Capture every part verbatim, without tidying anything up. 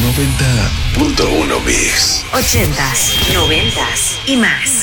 noventa punto uno Mix. Ochentas, noventas y más.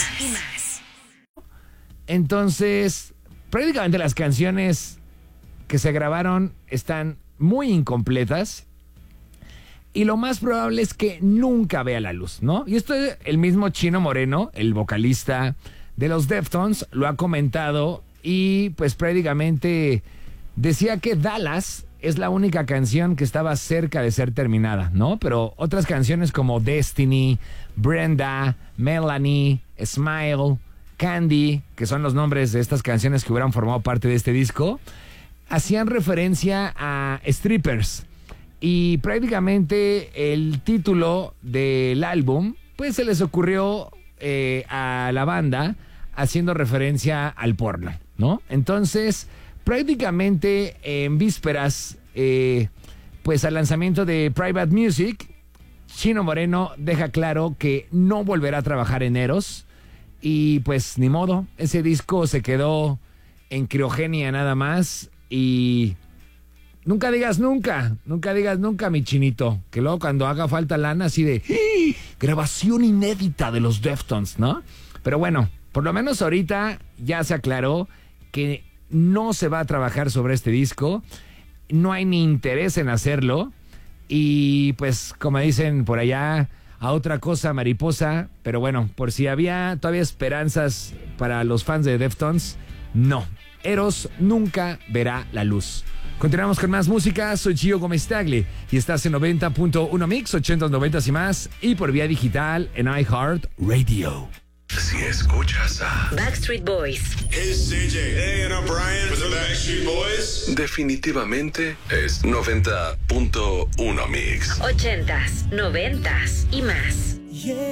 Entonces, prácticamente las canciones que se grabaron están muy incompletas y lo más probable es que nunca vea la luz, ¿no? Y esto el mismo Chino Moreno, el vocalista de los Deftones, lo ha comentado y pues prácticamente decía que Dallas es la única canción que estaba cerca de ser terminada, ¿no? Pero otras canciones como Destiny, Brenda, Melanie, Smile, Candy, que son los nombres de estas canciones que hubieran formado parte de este disco, hacían referencia a strippers. Y prácticamente el título del álbum, pues se les ocurrió eh, a la banda haciendo referencia al porno, ¿no? Entonces, prácticamente en vísperas, eh, pues al lanzamiento de Private Music, Chino Moreno deja claro que no volverá a trabajar en Eros. Y pues ni modo, ese disco se quedó en criogenia nada más. Y nunca digas nunca, nunca digas nunca, mi Chinito. Que luego cuando haga falta lana así de ¡Ah! Grabación inédita de los Deftones, ¿no? Pero bueno, por lo menos ahorita ya se aclaró que no se va a trabajar sobre este disco. No hay ni interés en hacerlo. Y pues como dicen por allá, a otra cosa mariposa. Pero bueno, por si había todavía esperanzas para los fans de Deftones, no. Eros nunca verá la luz. Continuamos con más música. Soy Gio Gómez Tagle y estás en noventa punto uno Mix, ochentas, noventas y más, y por vía digital en iHeart Radio. Si escuchas a Backstreet Boys. Hey, it's C J. Hey, and I'm Brian with the Backstreet Boys. definitivamente es noventa punto uno Mix. Ochentas, noventas y más.